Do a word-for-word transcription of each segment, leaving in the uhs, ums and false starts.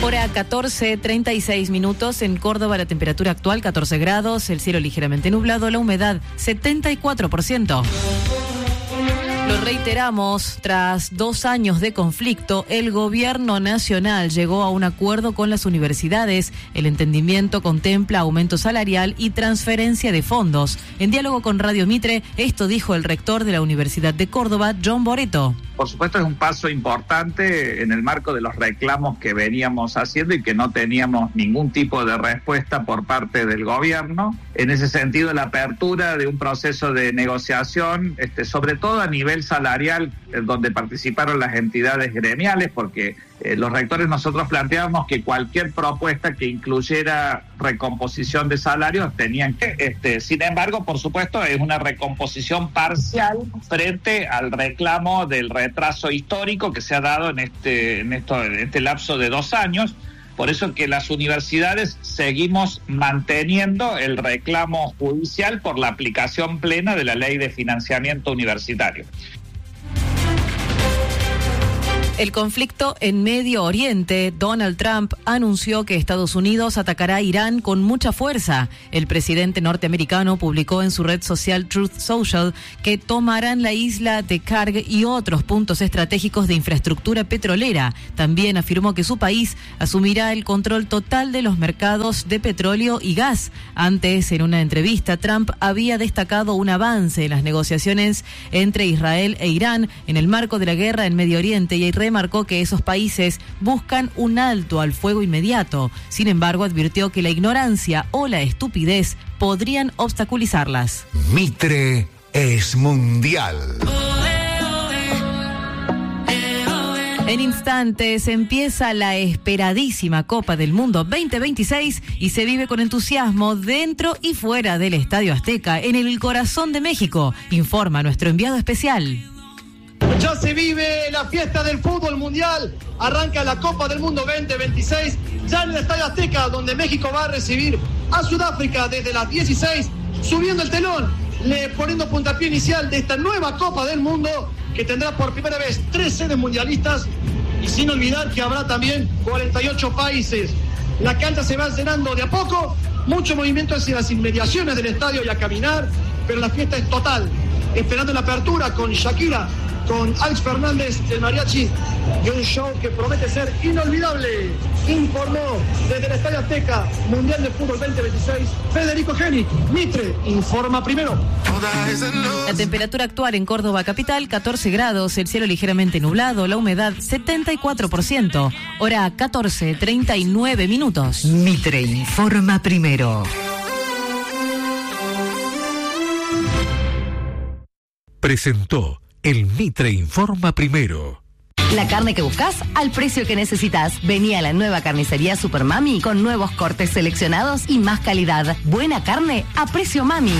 Hora catorce, treinta y seis minutos. En Córdoba la temperatura actual catorce grados, el cielo ligeramente nublado, la humedad setenta y cuatro por ciento. Lo reiteramos, tras dos años de conflicto, el gobierno nacional llegó a un acuerdo con las universidades. El entendimiento contempla aumento salarial y transferencia de fondos. En diálogo con Radio Mitre, esto dijo el rector de la Universidad de Córdoba, John Boretto. Por supuesto es un paso importante en el marco de los reclamos que veníamos haciendo y que no teníamos ningún tipo de respuesta por parte del gobierno. En ese sentido, la apertura de un proceso de negociación, este, sobre todo a nivel salarial, donde participaron las entidades gremiales, porque eh, los rectores nosotros planteábamos que cualquier propuesta que incluyera recomposición de salarios tenían que, este, sin embargo, por supuesto, es una recomposición parcial frente al reclamo del retraso histórico que se ha dado en este, en esto, en este lapso de dos años. Por eso que las universidades seguimos manteniendo el reclamo judicial por la aplicación plena de la Ley de Financiamiento Universitario. El conflicto en Medio Oriente. Donald Trump anunció que Estados Unidos atacará a Irán con mucha fuerza. El presidente norteamericano publicó en su red social Truth Social que tomarán la isla de Karg y otros puntos estratégicos de infraestructura petrolera. También afirmó que su país asumirá el control total de los mercados de petróleo y gas. Antes, en una entrevista, Trump había destacado un avance en las negociaciones entre Israel e Irán en el marco de la guerra en Medio Oriente y remarcó que esos países buscan un alto al fuego inmediato. Sin embargo, advirtió que la ignorancia o la estupidez podrían obstaculizarlas. Mitre es mundial. En instantes empieza la esperadísima Copa del Mundo veinte veintiséis y se vive con entusiasmo dentro y fuera del Estadio Azteca, en el corazón de México, informa nuestro enviado especial. Ya se vive la fiesta del fútbol mundial, arranca la Copa del Mundo veinte veintiséis, ya en el Estadio Azteca, donde México va a recibir a Sudáfrica desde las dieciséis, subiendo el telón, le poniendo puntapié inicial de esta nueva Copa del Mundo, que tendrá por primera vez tres sedes mundialistas, y sin olvidar que habrá también cuarenta y ocho países. La cancha se va llenando de a poco, mucho movimiento hacia las inmediaciones del estadio y a caminar, pero la fiesta es total, esperando la apertura con Shakira, con Alex Fernández, el mariachi, y un show que promete ser inolvidable. Informó desde el Estadio Azteca, Mundial de Fútbol veinte veintiséis, Federico Geni. Mitre informa primero. La temperatura actual en Córdoba capital, catorce grados, el cielo ligeramente nublado, la humedad setenta y cuatro por ciento. Hora catorce, treinta y nueve minutos. Mitre informa primero. Presentó el Mitre informa primero. La carne que buscas al precio que necesitas. Vení a la nueva carnicería Super Mami con nuevos cortes seleccionados y más calidad. Buena carne a precio Mami.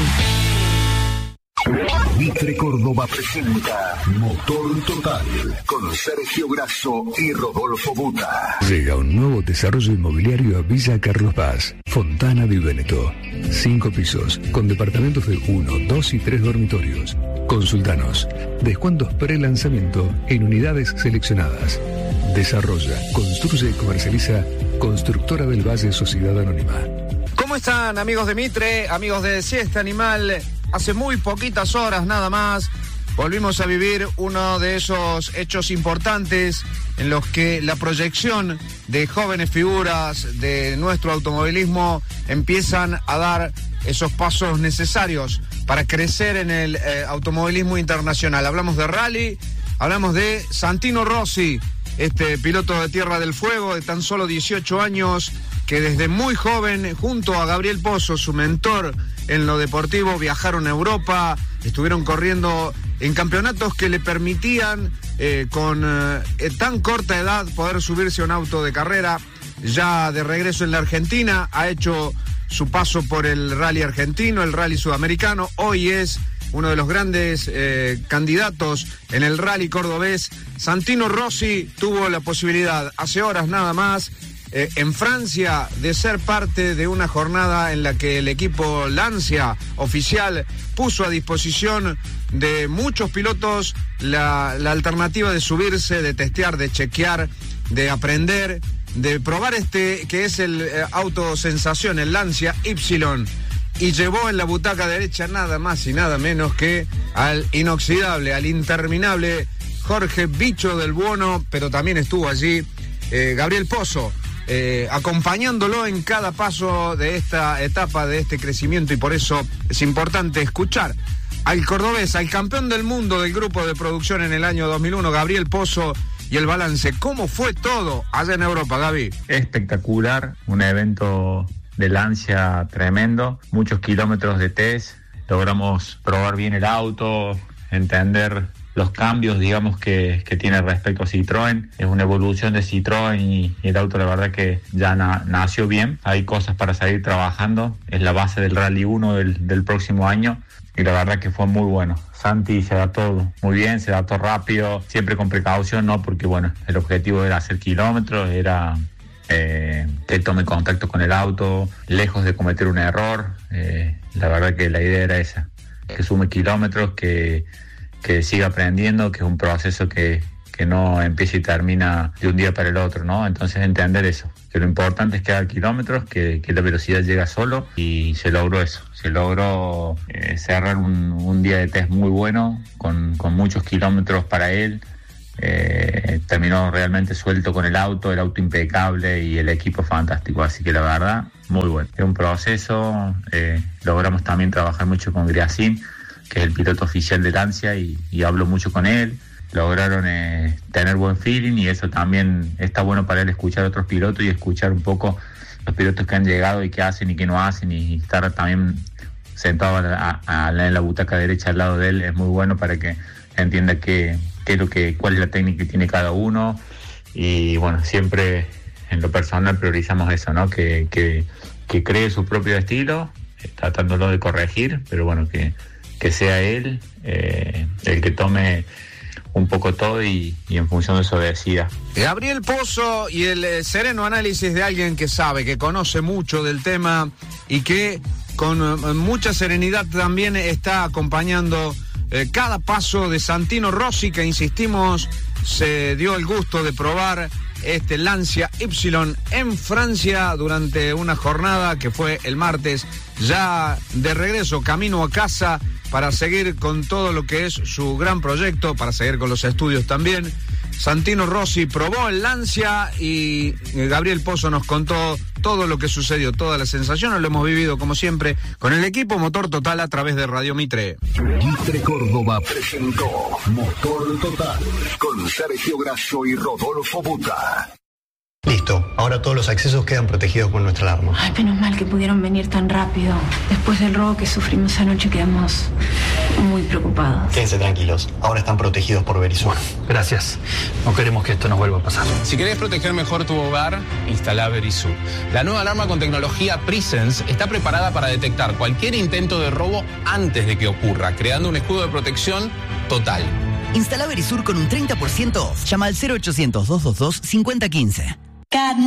Mitre Córdoba presenta Motor Total con Sergio Grasso y Rodolfo Buta. Llega un nuevo desarrollo inmobiliario a Villa Carlos Paz, Fontana di Veneto. Cinco pisos con departamentos de uno, dos y tres dormitorios. Consultanos. Descuentos pre-lanzamiento en unidades seleccionadas. Desarrolla, construye y comercializa Constructora del Valle Sociedad Anónima. ¿Cómo están, amigos de Mitre, amigos de Siesta Animal? Hace muy poquitas horas nada más volvimos a vivir uno de esos hechos importantes en los que la proyección de jóvenes figuras de nuestro automovilismo empiezan a dar esos pasos necesarios para crecer en el eh, automovilismo internacional. Hablamos de rally, hablamos de Santino Rossi, este piloto de Tierra del Fuego de tan solo dieciocho años, que desde muy joven, junto a Gabriel Pozo, su mentor en lo deportivo, viajaron a Europa, estuvieron corriendo en campeonatos que le permitían, eh, con eh, tan corta edad, poder subirse a un auto de carrera. Ya de regreso en la Argentina, ha hecho su paso por el rally argentino, el rally sudamericano. Hoy es uno de los grandes eh, candidatos en el rally cordobés. Santino Rossi tuvo la posibilidad, hace horas nada más, eh, en Francia, de ser parte de una jornada en la que el equipo Lancia oficial puso a disposición de muchos pilotos la, la alternativa de subirse, de testear, de chequear, de aprender, de probar este que es el eh, auto sensación, el Lancia Y, y llevó en la butaca derecha nada más y nada menos que al inoxidable, al interminable Jorge Bicho del Buono, pero también estuvo allí eh, Gabriel Pozo, eh, acompañándolo en cada paso de esta etapa, de este crecimiento, y por eso es importante escuchar al cordobés, al campeón del mundo del grupo de producción en el año dos mil uno, Gabriel Pozo, y el balance. ¿Cómo fue todo allá en Europa, Gaby? Espectacular, un evento de Lancia tremendo, muchos kilómetros de test, logramos probar bien el auto, entender los cambios, digamos, que, que tiene respecto a Citroën. Es una evolución de Citroën y, y el auto, la verdad que ya na, nació bien. Hay cosas para seguir trabajando, es la base del Rally uno del, del próximo año, y la verdad que fue muy bueno. Santi se adaptó muy bien, se adaptó rápido, siempre con precaución, ¿no? Porque, bueno, el objetivo era hacer kilómetros, era eh, que tome contacto con el auto, lejos de cometer un error. Eh, la verdad que la idea era esa, que sume kilómetros, que, que siga aprendiendo, que es un proceso que, que no empieza y termina de un día para el otro, ¿no? Entonces entender eso, que lo importante es que haga kilómetros, que, que la velocidad llega solo, y se logró eso. Se logró eh, cerrar un, un día de test muy bueno, con, con muchos kilómetros para él. Eh, terminó realmente suelto con el auto, el auto impecable y el equipo fantástico. Así que la verdad, muy bueno. Es un proceso. Eh, logramos también trabajar mucho con Griacin, que es el piloto oficial de Lancia, y, y hablo mucho con él. Lograron eh, tener buen feeling, y eso también está bueno para él, escuchar a otros pilotos y escuchar un poco los pilotos que han llegado y qué hacen y qué no hacen, y estar también sentado a, a, a, en la butaca derecha al lado de él es muy bueno para que entienda qué, qué es lo que, cuál es la técnica que tiene cada uno. Y bueno, siempre en lo personal priorizamos eso, ¿no? Que, que, que cree su propio estilo, tratándolo de corregir, pero bueno, que, que sea él eh, el que tome un poco todo y, y en función de eso decida. Gabriel Pozo, y el eh, sereno análisis de alguien que sabe, que conoce mucho del tema y que con eh, mucha serenidad también está acompañando eh, cada paso de Santino Rossi, que insistimos, se dio el gusto de probar este Lancia Y en Francia durante una jornada que fue el martes, ya de regreso, camino a casa, para seguir con todo lo que es su gran proyecto, para seguir con los estudios también. Santino Rossi probó el Lancia y Gabriel Pozo nos contó todo lo que sucedió, todas las sensaciones. Lo hemos vivido, como siempre, con el equipo Motor Total a través de Radio Mitre. Mitre Córdoba presentó Motor Total con Sergio Grasso y Rodolfo Buta. Listo, ahora todos los accesos quedan protegidos con nuestra alarma. Ay, menos mal que pudieron venir tan rápido. Después del robo que sufrimos anoche quedamos muy preocupados. Quédense tranquilos, ahora están protegidos por Verisur. Gracias, no queremos que esto nos vuelva a pasar. Si querés proteger mejor tu hogar, instala Verisur. La nueva alarma con tecnología Presence está preparada para detectar cualquier intento de robo antes de que ocurra, creando un escudo de protección total. Instala Verisur con un treinta por ciento off. Llama al cero ochocientos, doscientos veintidós, cincuenta quince.